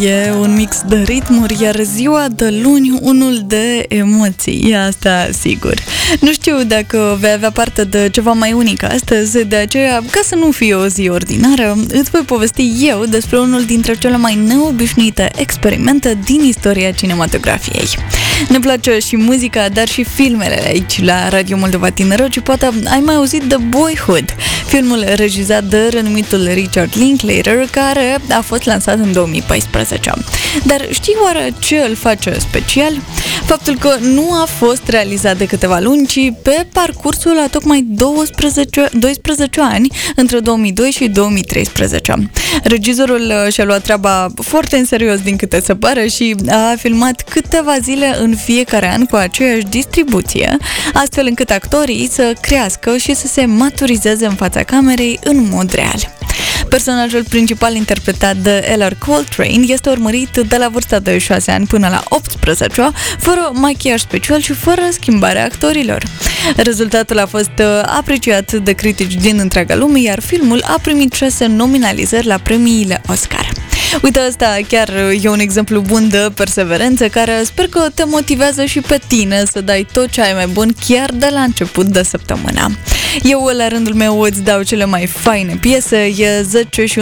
E un mix de ritmuri, iar ziua de luni unul de emoții, asta sigur. Nu știu dacă vei avea parte de ceva mai unic astăzi, de aceea, ca să nu fie o zi ordinară, îți voi povesti eu despre unul dintre cele mai neobișnuite experimente din istoria cinematografiei. Ne place și muzica, dar și filmele aici la Radio Moldova Tineret și poate ai mai auzit de Boyhood, filmul regizat de renumitul Richard Linklater, care a fost lansat în 2014. Dar știi oare ce îl face special? Faptul că nu a fost realizat de câteva luni, ci pe parcursul a tocmai 12 ani, între 2002 și 2013. Regizorul și-a luat treaba foarte în serios din câte se pare și a filmat câteva zile în fiecare an cu aceeași distribuție, astfel încât actorii să crească și să se maturizeze în fața camerei în mod real. Personajul principal interpretat de Ellar Coltrane este urmărit de la vârsta de 6 ani până la 18, fără machiaj special și fără schimbarea actorilor. Rezultatul a fost apreciat de critici din întreaga lume, iar filmul a primit 6 nominalizări la premiile Oscar. Uite, ăsta chiar e un exemplu bun de perseverență care sper că te motivează și pe tine să dai tot ce ai mai bun chiar de la început de săptămâna. Eu, la rândul meu, îți dau cele mai faine piese, e 10 și